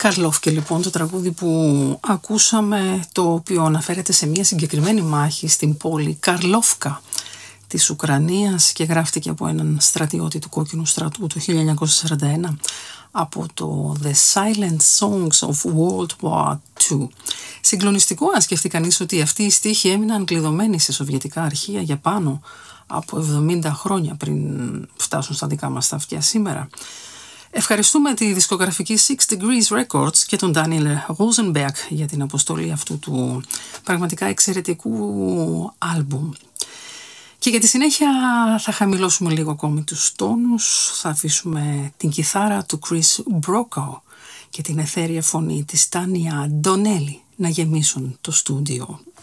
Καρλόφκε λοιπόν το τραγούδι που ακούσαμε, το οποίο αναφέρεται σε μια συγκεκριμένη μάχη στην πόλη Καρλόφκα της Ουκρανίας και γράφτηκε από έναν στρατιώτη του Κόκκινου Στρατού το 1941 από το The Silent Songs of World War II. Συγκλονιστικό αν σκεφτεί κανείς ότι αυτοί οι στίχοι έμειναν κλειδωμένοι σε σοβιετικά αρχεία για πάνω από 70 χρόνια πριν φτάσουν στα δικά μας τα αυτιά σήμερα. Ευχαριστούμε τη δισκογραφική Six Degrees Records και τον Daniel Rosenberg για την αποστολή αυτού του πραγματικά εξαιρετικού άλμπουμ. Και για τη συνέχεια θα χαμηλώσουμε λίγο ακόμη τους τόνους, θα αφήσουμε την κιθάρα του Chris Brokaw και την αιθέρια φωνή της Τάνια Ντονέλη να γεμίσουν το στούντιο.